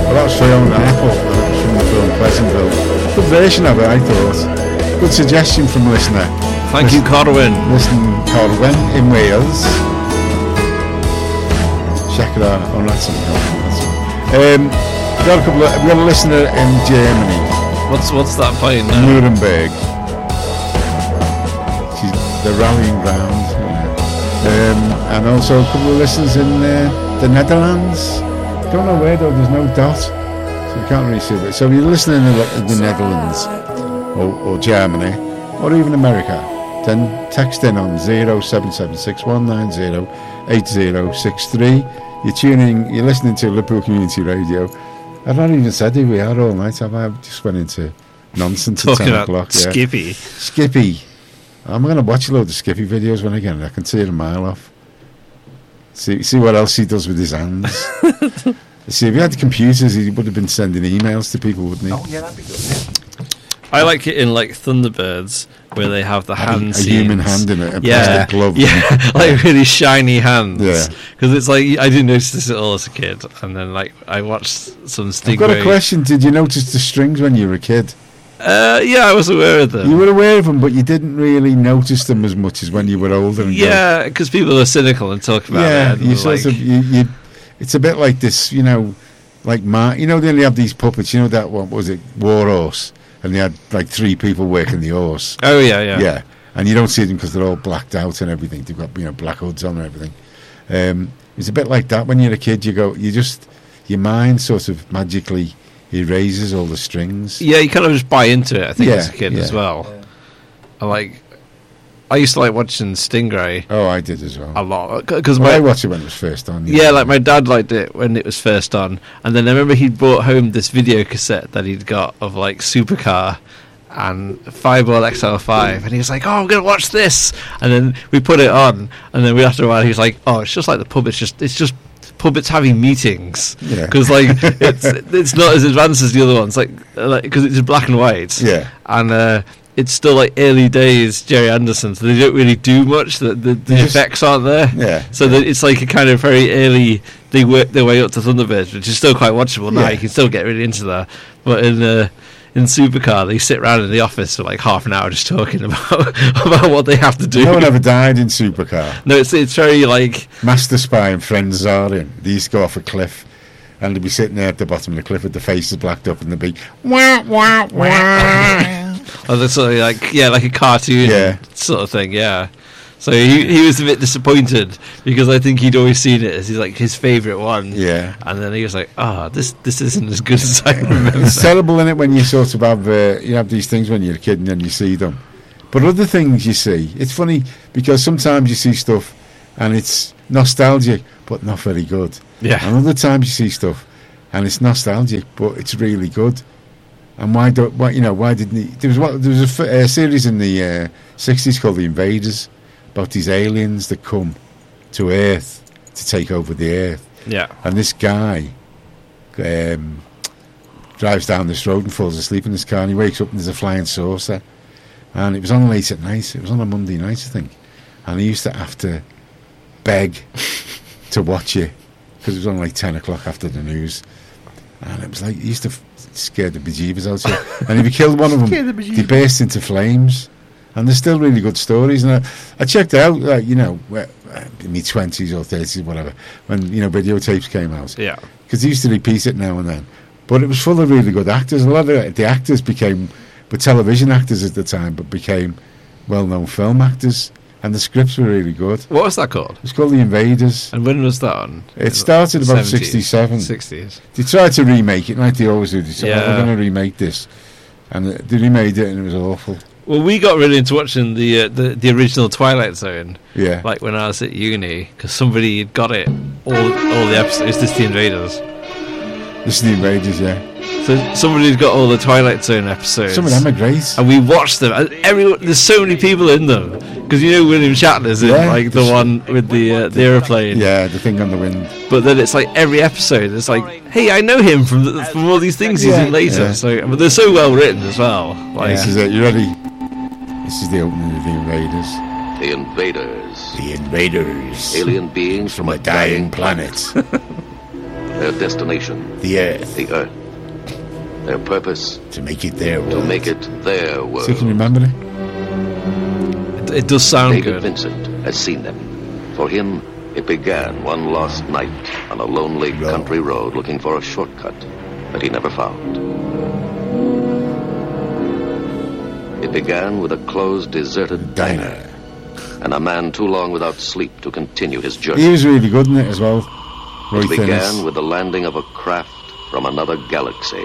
Well, that was Fiona Apple, and it was from the film Pleasantville. Good version of it, I thought. Good suggestion from a listener. Thank you, Corwin. Listen, Corwin in Wales. Check it out. Oh, that's something. We got a listener in Germany. What's that playing now? Nuremberg. The rallying ground. And also a couple of listeners in the Netherlands. Don't know where though, there's no dot. So you can't really see it. So if you're listening in the Netherlands or Germany or even America, then text in on 07761908063. You're listening to Liverpool Community Radio. I've not even said who we are all night, have I? I just went into nonsense at 10 o'clock. Yeah. Skippy. I'm going to watch a load of Skippy videos when I get it. I can see it a mile off. See what else he does with his hands. See, if he had computers, he would have been sending emails to people, wouldn't he? Oh, yeah, that'd be good. Yeah. I like it in like Thunderbirds where they have the hand a scenes. human hand in it, a plastic glove. Yeah, like really shiny hands. Yeah. Because it's like, I didn't notice this at all as a kid. And then like I watched some Stingray. I've got a question. Did you notice the strings when you were a kid? Yeah, I was aware of them. You were aware of them, but you didn't really notice them as much as when you were older. And yeah, because people are cynical and talk about it. Yeah, you sort of, it's a bit like this, you know, like they only have these puppets, you know, that, what was it, War Horse? And they had like 3 people working the horse. Oh, yeah. Yeah, and you don't see them because they're all blacked out and everything. They've got, black hoods on and everything. It's a bit like that when you're a kid. Your mind sort of magically erases all the strings. Yeah, you kind of just buy into it, I think, as a kid as well. Yeah. I used to like watching Stingray. Oh, I did as well. A lot. Cause I watched it when it was first on. Yeah, like my dad liked it when it was first on. And then I remember he'd brought home this video cassette that he'd got of like Supercar and Fireball XL5. And he was like, oh, I'm going to watch this. And then we put it on. And then after a while, he was like, oh, it's just like the pub. It's just puppets having meetings. Yeah. Because like, it's not as advanced as the other ones. Like because it's black and white. Yeah. And, it's still like early days Jerry Anderson, so they don't really do much. The effects aren't there. Yeah. So that it's like a kind of very early. They work their way up to Thunderbirds, which is still quite watchable now. You can still get really into that. But in Supercar, they sit around in the office for like half an hour just talking about what they have to do. No one ever died in Supercar. No, it's very like Master Spy and Friends are in. They used to go off a cliff, and they'd be sitting there at the bottom of the cliff with the faces blacked up, and they'd be wah wah wah. Oh, that's sort of like a cartoon sort of thing, yeah. So he was a bit disappointed because I think he'd always seen it as his favourite one. Yeah. And then he was like, this isn't as good as I remember. It's terrible, isn't it, when you sort of have you have these things when you're a kid and then you see them. But other things you see, it's funny because sometimes you see stuff and it's nostalgic but not very good. Yeah. And other times you see stuff and it's nostalgic but it's really good. And why didn't he? There was a series in the 60s called The Invaders about these aliens that come to Earth to take over the Earth. Yeah. And this guy drives down this road and falls asleep in his car, and he wakes up and there's a flying saucer. And it was on late at night. It was on a Monday night, I think. And he used to have to beg to watch it because it was on like 10 o'clock after the news. And it was like, he used to scare the bejeebers out of you. And if he killed one of them, they burst into flames. And there's still really good stories. And I checked out, in my 20s or 30s, whatever, when, videotapes came out. Yeah. Because they used to repeat it now and then. But it was full of really good actors. A lot of the actors were television actors at the time, but became well-known film actors. And the scripts were really good. What was that called? It was called The Invaders. And when was that on? It started about 67. 60s. They tried to remake it like they always do. They said, we're going to remake this. And they remade it and it was awful. Well, we got really into watching the original Twilight Zone. Yeah. Like when I was at uni, because somebody had got it, all the episodes. Is this The Invaders? This is The Invaders, yeah. So somebody's got all the Twilight Zone episodes. Some of them are great. And we watched them. And there's so many people in them. Because William Shatner's in like the one with the aeroplane. Yeah, the thing on the wind. But then it's like every episode, it's like, hey, I know him from all these things he's in later. Yeah. So, but they're so well written as well. Like, This is it. You ready? This is the opening of The Invaders. The Invaders. The Invaders. Alien beings from a dying planet. Their destination, The Earth. the Earth. Their purpose, To make it their world. to make it their world. So you can remember it? It does sound David good. Vincent has seen them. For him, it began one lost night on a lonely Road. country road looking for a shortcut that he never found. It began with a closed, deserted diner, and a man too long without sleep to continue his journey. He was really good in it as well. Roy It began Thinnes. with the landing of a craft from another galaxy.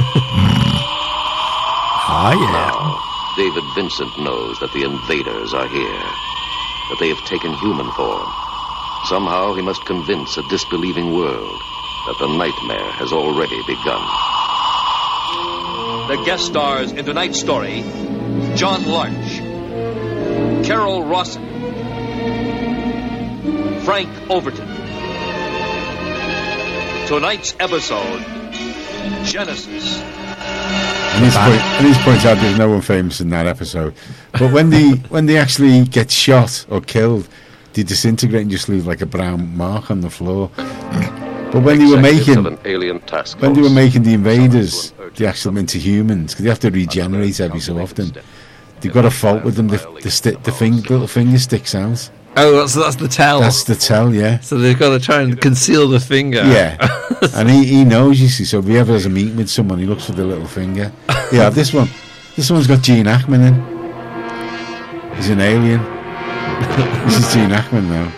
Ah, yeah. Now, David Vincent knows that the invaders are here, that they have taken human form. Somehow he must convince a disbelieving world that the nightmare has already begun. The guest stars in tonight's story, John Larch, Carol Rawson, Frank Overton. Tonight's episode, Genesis. And he's pointed out there's no one famous in that episode. But when they actually get shot or killed, they disintegrate and just leave like a brown mark on the floor. But when they were Executives making of an alien task when they were force. making the invaders, the actual into humans, because they have to regenerate every so often. They've got a fault with them. Little finger sticks out. Oh, so that's the tell. That's the tell, yeah. So they've got to try and conceal the finger. Yeah, and he knows, you see. So if he ever has a meeting with someone, he looks for the little finger. Yeah, this one's got Gene Hackman in. He's an alien. This is Gene Hackman now.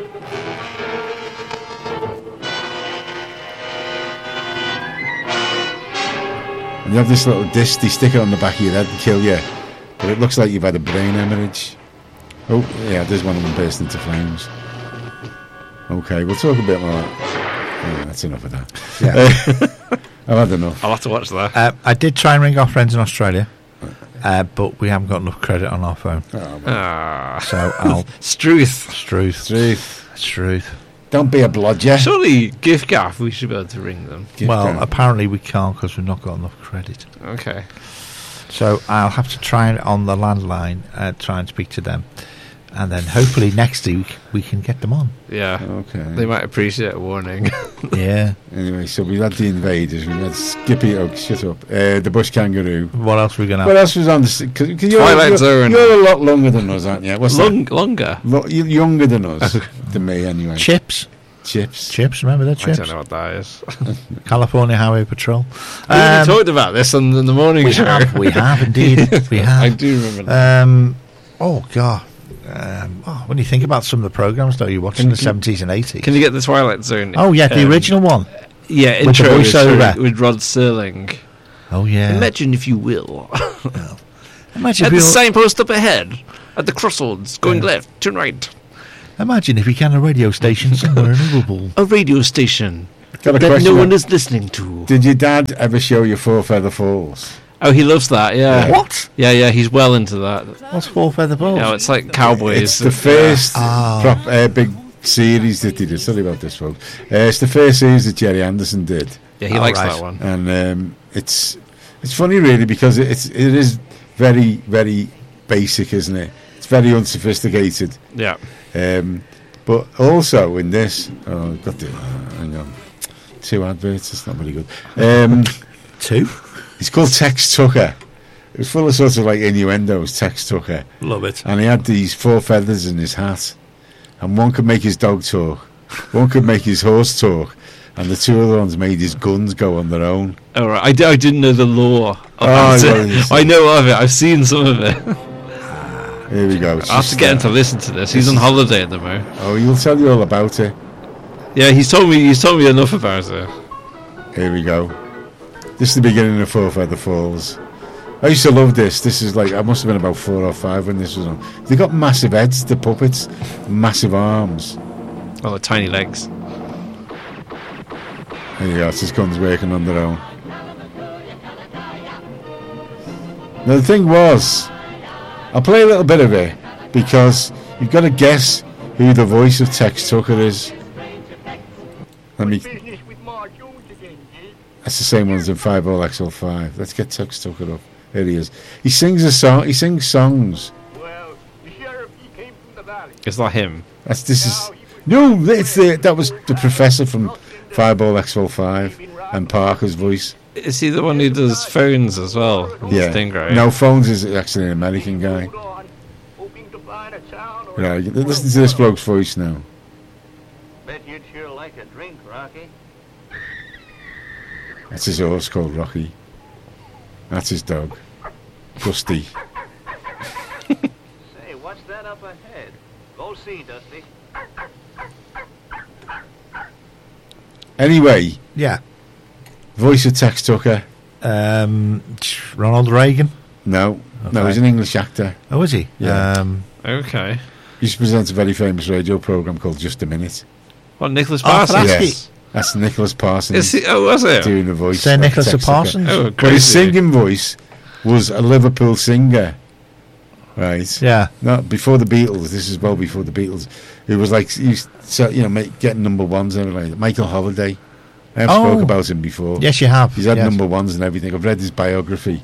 And you have this little disc, they stick it on the back of your head and kill you. But it looks like you've had a brain hemorrhage. Oh, yeah, there's one of them burst into flames. Okay, we'll talk a bit more. Yeah, that's enough of that. Yeah. I've had enough. I'll have to watch that. I did try and ring our friends in Australia, but we haven't got enough credit on our phone. So I'll... Struth. Struth. Don't be a blodger. Surely, Gift Gaff, we should be able to ring them. Well, apparently we can't because we've not got enough credit. Okay. So I'll have to try it on the landline, try and speak to them. And then hopefully next week we can get them on. Yeah. Okay. They might appreciate a warning. Yeah. Anyway, so we had the invaders, we had Skippy, shut up, the bush kangaroo. What else are we going to What have? else was on the... Cause Twilight Zone. You're a lot longer than us, aren't you? What's Longer? You're younger than us. Than me, anyway. Chips. Chips. Remember that I Chips? don't know what that is. California Highway Patrol. We talked about this on the morning show. We have indeed. We have. I do remember that. Oh, God. When you think about some of the programs that you watched in the 70s and 80s. Can you get the Twilight Zone? Oh, yeah, the original one. Yeah, With the intro voiceover. with Rod Serling. Oh, yeah. Imagine, if you will, Imagine at if the you- signpost up ahead, at the crossroads, going left, turn right. Imagine if you can a radio station somewhere in Liverpool. A radio station Got a that question. no one is listening to. Did your dad ever show you Four Feather Falls? Oh, he loves that, yeah. What? Yeah, he's well into that. What's Four Feather Falls? You know, it's like cowboys. It's the first Ah. big series that he did. Sorry about this, folks. It's the first series that Jerry Anderson did. Yeah, he Oh, likes right. that one. And it's funny, really, because it is very, very basic, isn't it? It's very unsophisticated. Yeah. But also in this, I've got to hang on, 2 adverts. It's not very good. 2? He's called Tex Tucker. It was full of sort of like innuendos. Tex Tucker, Love it. and he had these 4 feathers in his hat, and one could make his dog talk, one could make his horse talk, and the 2 other ones made his guns go on their own. All right. I didn't know the lore of Oh, that. well, yes. I know of it. I've seen some of it. Here we go. I have to get him to listen to this. He's on holiday at the moment. Oh, he'll tell you all about it. Yeah, he's told me enough about it. Here we go. This is the beginning of Four Feather Falls. I used to love this. This is like, I must have been about 4 or 5 when this was on. They got massive heads, the puppets, massive arms. Oh, the tiny legs. There you go, it's his guns working on their own. Now the thing was, I'll play a little bit of it because you've got to guess who the voice of Tex Tucker is. Let me. That's the same one as in 5XL5. Let's get Tex Tucker up. Here he is. He sings a song. He sings songs. Well, the sheriff, he came from the valley. It's not him. This is no. That was the professor from Fireball XL5 and Parker's voice. Is he the one who does phones as well? Yeah. Stingray. No, Phones is actually an American guy. Hold on. Hoping to find a town or Yeah, listen to this bloke's voice now. Bet you'd sure like a drink, Rocky. That's his horse called Rocky. That's his dog, Dusty. Say, what's that up ahead? Go see, Dusty. Anyway, Yeah. voice of Tex Tucker. Ronald Reagan. No, Okay. he's an English actor. Oh, is he? Yeah. Okay. He used to present a very famous radio program called Just a Minute. What, Nicholas Oh, Parsons? That's Yes, that's Nicholas Parsons Is he? Oh, was it? doing the voice. Sir of Nicholas Tex Tucker. Parsons. Oh, But his crazy. singing voice was a Liverpool singer, right? Yeah. Not before the Beatles. This is well before the Beatles. It was like he used to, getting number ones and everything. Michael Holiday. I have spoke about him before. Yes, you have. He's had Yes. number ones and everything. I've read his biography.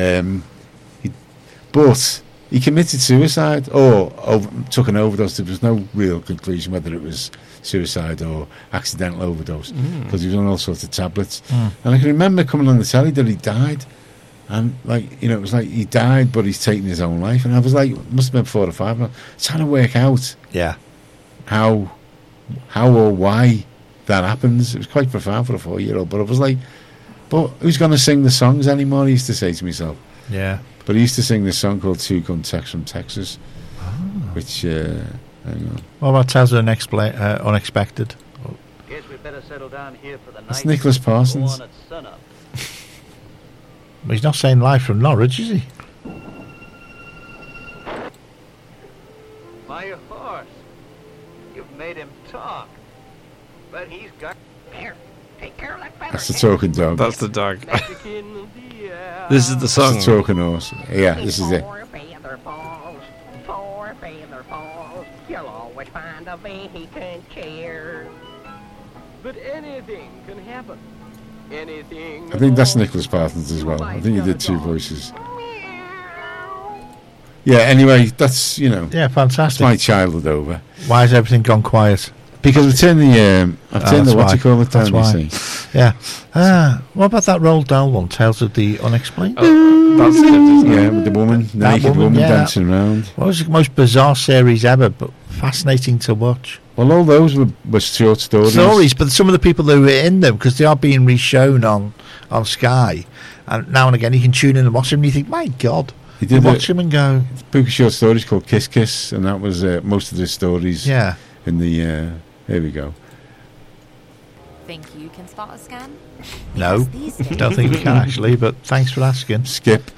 But he committed suicide or took an overdose. There was no real conclusion whether it was suicide or accidental overdose because he was on all sorts of tablets. And I can remember coming on the telly that he died. And, it was like he died, but he's taking his own life. And I was like, it must have been 4 or 5. I'm trying to work out Yeah. how or why that happens. It was quite profound for a 4-year-old. But I was like, but who's going to sing the songs anymore? I used to say to myself. Yeah. But he used to sing this song called Two Gun Text from Texas, which, hang on. What about Tales of Unexpected? Guess we better settle down here for the night. That's Nicholas Go Parsons. on at sunup. Well, he's not saying live from Norwich, is he? My horse. You've made him talk. But he's got... Here, take care of that feather. That's the talking dog. That's the dog. Mexican Dia. This is the song. That's the talking horse. Yeah, this is it. Four feather falls. You'll always find a vacant chair. But anything can happen. Anything. I think that's Nicholas Parsons as well. I think he did 2 voices. Yeah, anyway, that's, Yeah, that's fantastic. my childhood over. Why has everything gone quiet? Because I've turned the, that's what why. you call it That's down, why. you see. Yeah. What about that Roald Dahl one, Tales of the Unexplained? Oh, that's good, isn't it? Yeah, with the woman, the That naked woman, woman yeah. dancing around. What was the most bizarre series ever, but fascinating to watch? Well, all those were short stories. Stories, but some of the people that were in them, because they are being reshown on Sky, and now and again you can tune in and watch them and you think, my God. He You did watch a them and go, book of short stories called Kiss Kiss, and that was most of the stories yeah. in the... here we go. Think you can spot a scam? No, Because these days- don't think we can actually, but thanks for asking. Skip.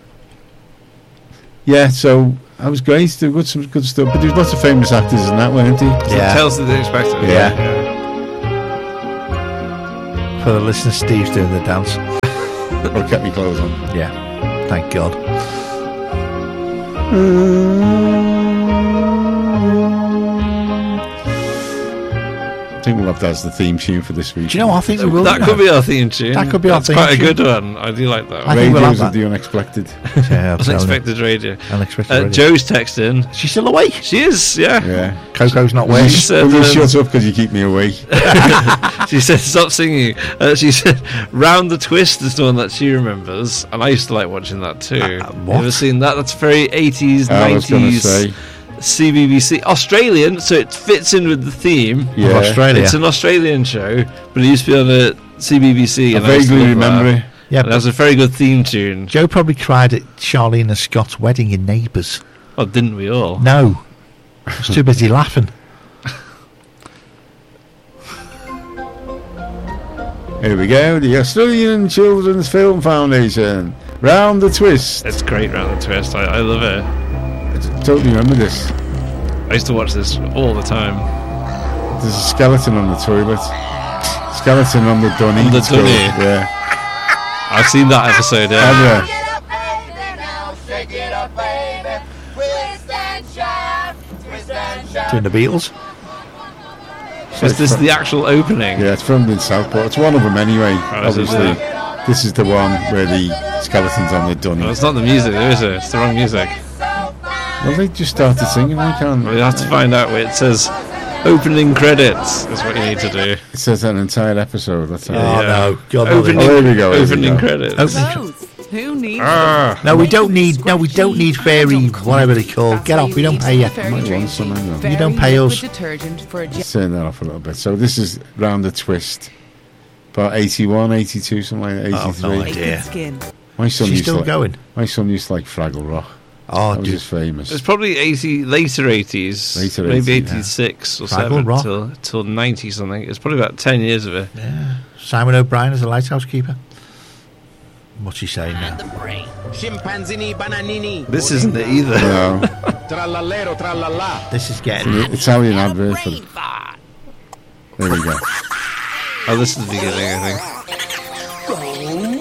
Yeah, so that was great. There was some good stuff, but there was lots of famous actors in that, weren't there? Yeah. Tales of the Unexpected. Yeah. For the listener, Steve's doing the dance. Or kept me clothes on. Yeah, thank God. I think we'll have that as the theme tune for this week. Do you know what? I think we will. That do could be our theme tune. That could be our That's theme quite a tune. good one. I do like that I one. think we'll Radios have of that. the Unexpected. Yeah, I'm telling you. Unexpected radio. Unexpected radio. Joe's texting. She's still awake. She is, yeah. Yeah. Coco's not Will awake. you, said, will you um, shut up because you keep me awake? She said, stop singing. She said, Round the Twist is the one that she remembers. And I used to like watching that too. what? You ever seen that? That's very 80s, I was going to 90s. say, CBBC. Australian, so it fits in with the theme. yeah. Of Australia. It's an Australian show, but it used to be on a CBBC. I and used to vaguely love remember that. it. Yeah, And it has a very good theme tune. Joe probably cried at Charlene and Scott's wedding in Neighbours. Oh, didn't we all? No, I was too busy laughing. Here we go. The Australian Children's Film Foundation. Round the Twist. It's great, Round the Twist. I love it. I totally remember this. I used to watch this all the time. There's a skeleton on the toilet. Skeleton on the dunny. On the it's called. dunny. Yeah. I've seen that episode, yeah. Ever. Doing the Beatles. Is this the actual opening? Yeah, it's filmed in Southport. It's one of them anyway, is it? obviously. This is the one where the skeleton's on the dunny. Well, it's not the music, though, is it? It's the wrong music. Well, they just started singing. I can't. We'll have to find out where it says Opening credits is what you need to do. It says an entire episode. That's how Oh, no. God, Opening, Oh, there we go, there we opening go. credits. Who needs No, we don't need fairy, whatever they call. Get off, we don't pay you. Might want some, hang on. You don't pay us. Detergent for a Let's turn that off a little bit. So this is Round the Twist. About 81, 82, something like that, 83. Oh, no idea. skin. My son She's used still to going. My son used to like Fraggle Rock. Oh, That was dude. just famous. It's probably later 80s, Later maybe 80s, yeah. 86 or Fraggle 7 Rock. till 90 something. It's probably about 10 years of it. Yeah. Simon O'Brien is a lighthouse keeper. What's he saying now? Scimpanzini bananini. This isn't it either. No, Trallallero trallalla. This is getting... the Italian advert for it. There we go. Oh, this is the beginning, I think.